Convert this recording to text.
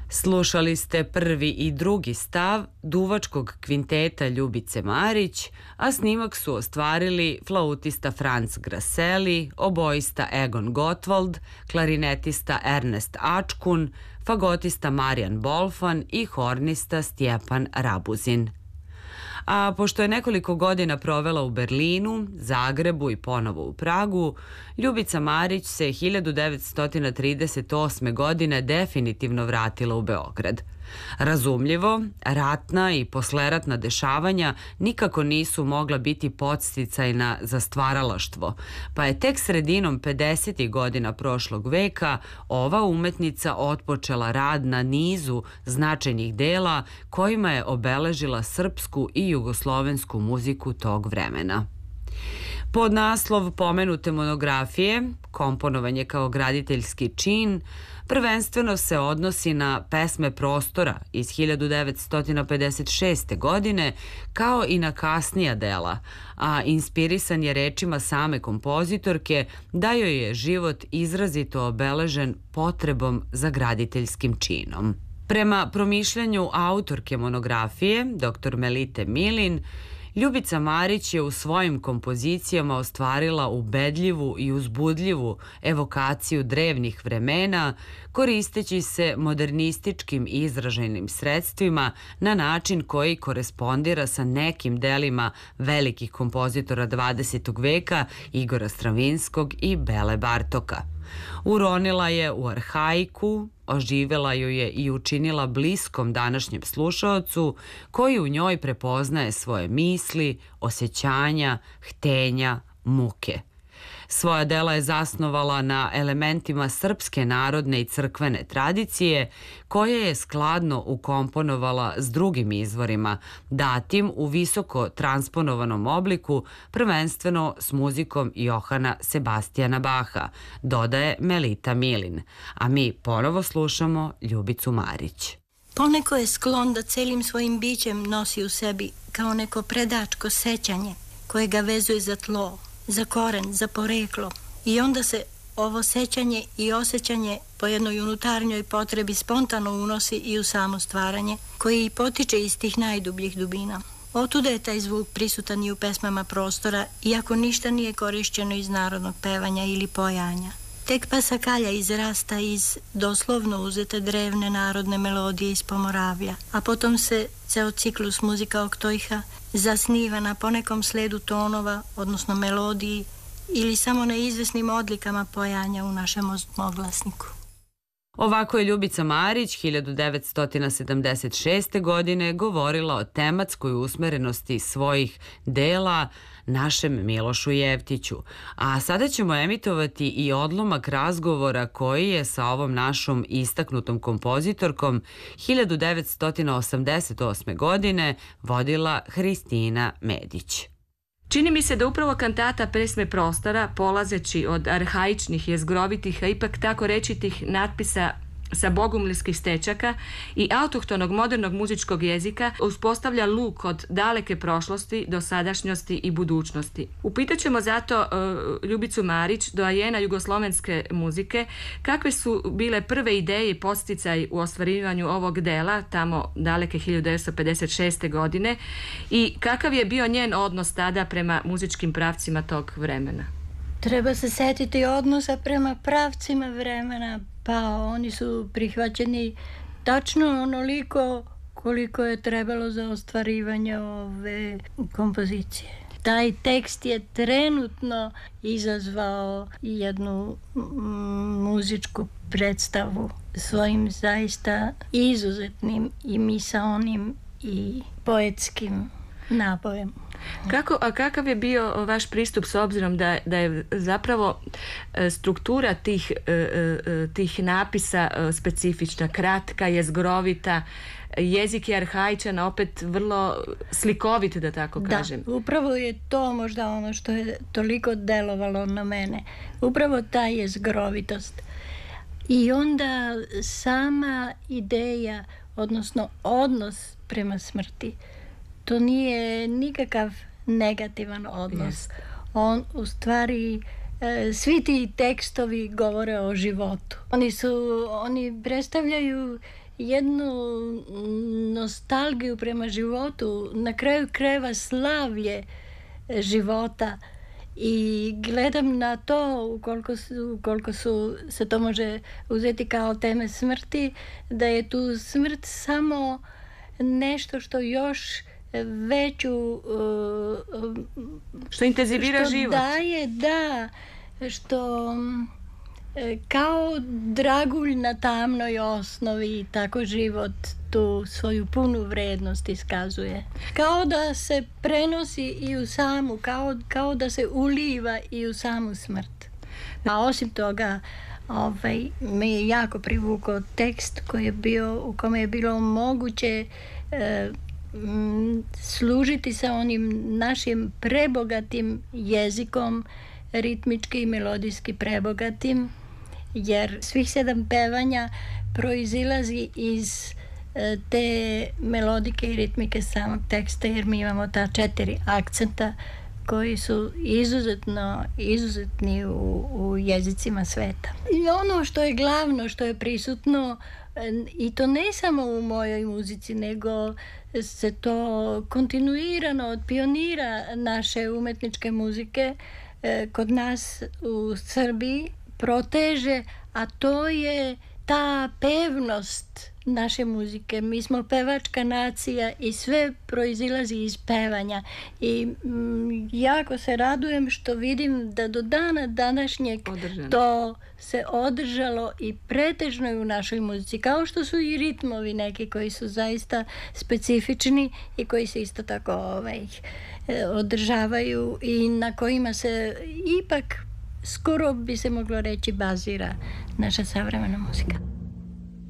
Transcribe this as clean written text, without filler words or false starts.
Slušali ste prvi i drugi stav duvačkog kvinteta Ljubice Marić, a snimak su ostvarili flautista Franz Graseli, obojista Egon Gottwald, klarinetista Ernest Ačkun, fagotista Marijan Bolfan i hornista Stjepan Rabuzin. A pošto je nekoliko godina provela u Berlinu, Zagrebu i ponovo u Pragu, Ljubica Marić se 1938. godine definitivno vratila u Beograd. Razumljivo, ratna i posleratna dešavanja nikako nisu mogla biti podsticajna za stvaralaštvo, pa je tek sredinom 50. godina prošlog veka ova umetnica otpočela rad na nizu značajnih dela kojima je obeležila srpsku i jugoslovensku muziku tog vremena. Pod naslov pomenute monografije, komponovanje kao graditeljski čin, prvenstveno se odnosi na pesme prostora iz 1956. godine, kao i na kasnija dela, a inspirisan je rečima same kompozitorke da joj je život izrazito obeležen potrebom za graditeljskim činom. Prema promišljanju autorke monografije, dr. Melite Milin, Ljubica Marić je u svojim kompozicijama ostvarila ubedljivu i uzbudljivu evokaciju drevnih vremena, koristeći se modernističkim izražajnim sredstvima na način koji korespondira sa nekim delima velikih kompozitora 20. veka Igora Stravinskog i Bele Bartoka. Uronila je u arhaiku, oživela ju je i učinila bliskom današnjem slušaocu koji u njoj prepoznaje svoje misli, osjećanja, htenja, muke. Svoja dela je zasnovala na elementima srpske narodne i crkvene tradicije koje je skladno ukomponovala s drugim izvorima, datim u visoko transponovanom obliku, prvenstveno s muzikom Johana Sebastijana Baha, dodaje Melita Milin, a mi ponovo slušamo Ljubicu Marić. Poneko je sklon da celim svojim bićem nosi u sebi kao neko predačko sećanje koje ga vezuje za tlo, za koren, za poreklo. I onda se ovo sećanje i osjećanje po jednoj unutarnjoj potrebi spontano unosi i u samo stvaranje, koje i potiče iz tih najdubljih dubina. Otuda je taj zvuk prisutan i u pesmama prostora, iako ništa nije korišćeno iz narodnog pevanja ili pojanja. Tek pasakalja izrasta iz doslovno uzete drevne narodne melodije iz Pomoravlja, a potom se ceo ciklus muzika Oktojha zasniva na ponekom sledu tonova, odnosno melodiji, ili samo na izvesnim odlikama pojanja u našem osmoglasniku. Ovako je Ljubica Marić 1976. godine govorila o tematskoj usmerenosti svojih dela našem Milošu Jevtiću. A sada ćemo emitovati i odlomak razgovora koji je sa ovom našom istaknutom kompozitorkom 1988. godine vodila Hristina Medić. Čini mi se da upravo kantata pesme prostora, polazeći od arhaičnih, jezgrovitih, a ipak tako rečitih natpisa sa bogumilskih stečaka i autohtonog modernog muzičkog jezika uspostavlja luk od daleke prošlosti do sadašnjosti i budućnosti. Upitaćemo zato Ljubicu Marić, doajena jugoslovenske muzike, kakve su bile prve ideje i podsticaj u ostvarivanju ovog dela tamo daleke 1956. godine i kakav je bio njen odnos tada prema muzičkim pravcima tog vremena. Treba se setiti odnosa prema pravcima vremena, pa oni su prihvaćeni tačno onoliko koliko je trebalo za ostvarivanje ove kompozicije. Taj tekst je trenutno izazvao jednu muzičku predstavu svojim zaista izuzetnim i misaonim i poetskim napojem. Kakav je bio vaš pristup s obzirom da je zapravo struktura tih napisa specifična, kratka, jezgrovita, jezik je arhaičan, opet vrlo slikovit, da tako kažem. Da, upravo je to možda ono što je toliko delovalo na mene. Upravo ta jezgrovitost. I onda sama ideja, odnosno odnos prema smrti, to nije nikakav negativan odnos. Yes. On u stvari, svi ti tekstovi govore o životu. Oni predstavljaju jednu nostalgiju prema životu, na kraju krajeva slavlje života. I gledam na to, ukoliko se to može uzeti kao teme smrti, da je tu smrt samo nešto što još veću... što intenzivira život. Daje, da, što kao dragulj na tamnoj osnovi, tako život tu svoju punu vrednost iskazuje. Kao da se prenosi i u samu, kao da se uliva i u samu smrt. A osim toga, me je jako privukao tekst u kome je bilo moguće služiti sa onim našim prebogatim jezikom, ritmički i melodijski prebogatim, jer svih 7 pevanja proizilazi iz te melodike i ritmike samog teksta, jer mi imamo ta 4 akcenta koji su izuzetni u jezicima sveta. I ono što je glavno, što je prisutno, i to ne samo u mojoj muzici, nego se to kontinuirano od pionira naše umetničke muzike kod nas u Srbiji proteže, a to je ta pevnost naše muzike. Mi smo pevačka nacija i sve proizilazi iz pevanja. I jako se radujem što vidim da do dana današnjeg to se održalo i pretežno je u našoj muzici. Kao što su i ritmovi neki koji su zaista specifični i koji se isto tako održavaju i na kojima se ipak skoro bi se moglo reći bazira naša savremena muzika.